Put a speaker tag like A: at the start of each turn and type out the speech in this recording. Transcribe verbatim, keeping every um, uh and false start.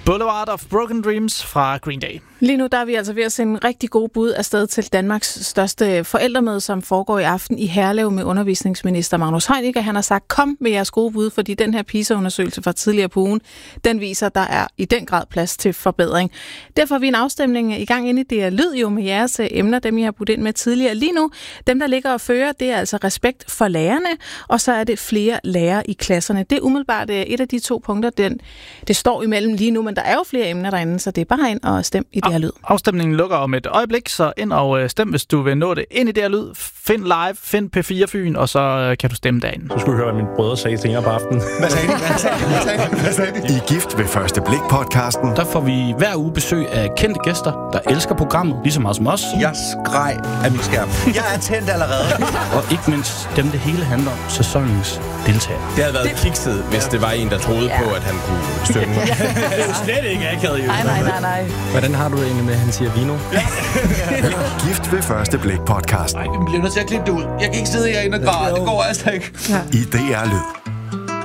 A: Boulevard of Broken Dreams fra Green Day.
B: Lige nu der er vi altså ved at sende rigtig gode bud afsted til Danmarks største forældremøde, som foregår i aften i Herlev med undervisningsminister Magnus Heunicke. Han har sagt, kom med jeres gode bud, fordi den her PISA-undersøgelse fra tidligere på ugen, den viser, at der er i den grad plads til forbedring. Derfor har vi en afstemning i gang inde i D R Lyd jo med jeres emner, dem I har budt ind med tidligere. Lige nu, dem der ligger og fører, det er altså respekt for lærerne, og så er det flere lærere i klasserne. Det er umiddelbart et af de to punkter, den, det står imellem lige nu, men der er jo flere emner derinde, så det er bare ind og stem i D R Lyd.
A: Afstemningen lukker om et øjeblik, så ind og stem, hvis du vil nå det ind i D R Lyd. Find live, find P fire Fyn, og så kan du stemme derinde.
C: Så skulle vi høre, hvad mine brødre sagde senere på aftenen.
D: Hvad sagde de? Hvad sagde de? Hvad sagde de? Hvad sagde de?
E: I Gift ved første blik-podcasten.
F: Der får vi hver uge besøg af kendte gæster, der elsker programmet, lige så meget som os.
D: Jeg skreg af min skærm. Jeg er tændt allerede.
F: Og ikke mindst dem, det hele handler om, sæsonens deltagere.
G: Det havde været det... kikset, hvis det var en, der troede ja. på, at han kunne støtte mig.
F: Det er jo slet ikke akavet, jo.
B: Nej, nej, nej, nej.
C: Hvordan har du det egentlig med, at han siger vino?
E: Gift ved første blik-podcast.
D: Nej, vi bliver nødt til at klippe det ud. Jeg kan ikke sidde herinde og græde. Det går altså ikke.
E: I D R Lyd.